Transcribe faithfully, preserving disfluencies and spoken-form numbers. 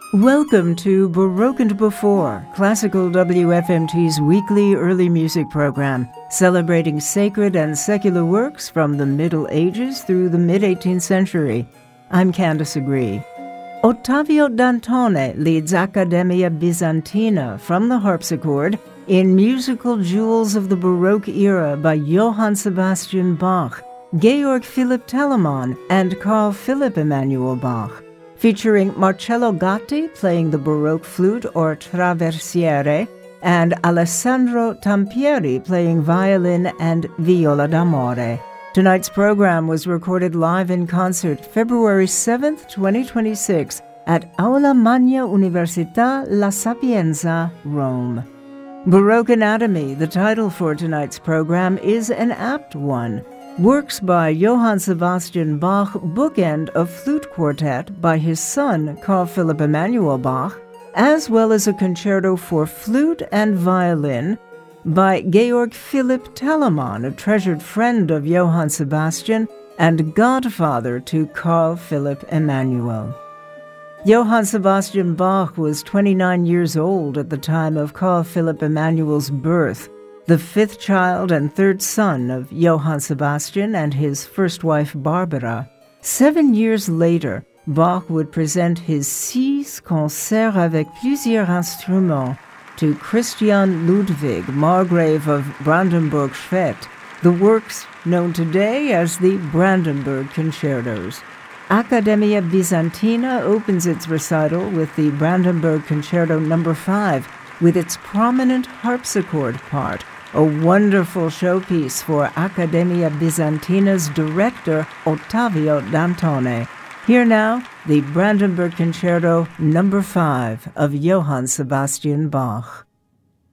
Welcome to Baroque and Before, Classical W F M T's weekly early music program, celebrating sacred and secular works from the Middle Ages through the mid-eighteenth century. I'm Candace Agree. Ottavio Dantone leads Accademia Bizantina from the harpsichord in Musical Jewels of the Baroque Era by Johann Sebastian Bach, Georg Philipp Telemann, and Carl Philipp Emanuel Bach, featuring Marcello Gatti playing the Baroque flute or traversiere, and Alessandro Tampieri playing violin and viola d'amore. Tonight's program was recorded live in concert February seventh, twenty twenty-six at Aula Magna Università La Sapienza, Rome. Baroque Anatomy, the title for tonight's program, is an apt one. Works by Johann Sebastian Bach bookend a flute quartet by his son, Carl Philipp Emanuel Bach, as well as a concerto for flute and violin by Georg Philipp Telemann, a treasured friend of Johann Sebastian and godfather to Carl Philipp Emanuel. Johann Sebastian Bach was twenty-nine years old at the time of Carl Philipp Emanuel's birth, the fifth child and third son of Johann Sebastian and his first wife Barbara. Seven years later, Bach would present his Six Concerts avec plusieurs instruments to Christian Ludwig, Margrave of Brandenburg-Schwedt, the works known today as the Brandenburg Concertos. Accademia Bizantina opens its recital with the Brandenburg Concerto number five, with its prominent harpsichord part, a wonderful showpiece for Accademia Bizantina's director, Ottavio Dantone. Here now, the Brandenburg Concerto number five of Johann Sebastian Bach.